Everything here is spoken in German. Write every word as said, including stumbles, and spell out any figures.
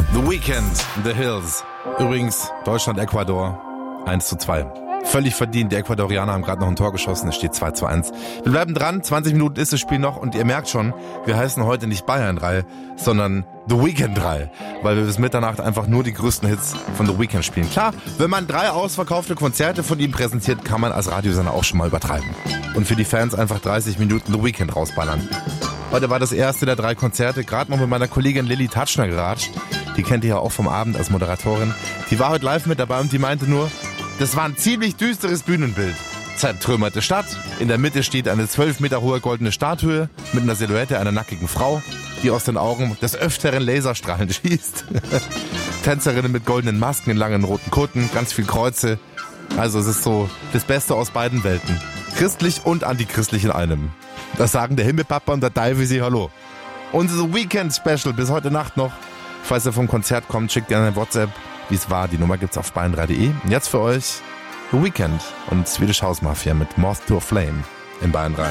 The Weeknd, The Hills. Übrigens, Deutschland-Ecuador eins zu zwei. Völlig verdient. Die Ecuadorianer haben gerade noch ein Tor geschossen. Es steht zwei zu eins. Wir bleiben dran. zwanzig Minuten ist das Spiel noch. Und ihr merkt schon, wir heißen heute nicht Bayern drei, sondern The Weeknd drei. Weil wir bis Mitternacht einfach nur die größten Hits von The Weeknd spielen. Klar, wenn man drei ausverkaufte Konzerte von ihm präsentiert, kann man als Radiosender auch schon mal übertreiben. Und für die Fans einfach dreißig Minuten The Weeknd rausballern. Heute war das erste der drei Konzerte. Gerade noch mit meiner Kollegin Lilly Tatschner geratscht. Die kennt ihr ja auch vom Abend als Moderatorin. Die war heute live mit dabei und die meinte nur, das war ein ziemlich düsteres Bühnenbild. Zertrümmerte Stadt, in der Mitte steht eine zwölf Meter hohe goldene Statue mit einer Silhouette einer nackigen Frau, die aus den Augen des Öfteren Laserstrahlen schießt. Tänzerinnen mit goldenen Masken in langen roten Kutten, ganz viel Kreuze. Also es ist so das Beste aus beiden Welten. Christlich und antichristlich in einem. Das sagen der Himmelpapa und der Teufel Hallo. Unser Weekend-Special bis heute Nacht noch. Falls ihr vom Konzert kommt, schickt ihr eine WhatsApp, wie es war. Die Nummer gibt's auf bayern drei punkt de. Und jetzt für euch The Weeknd und Swedish House Mafia mit Moth to a Flame in Bayern drei.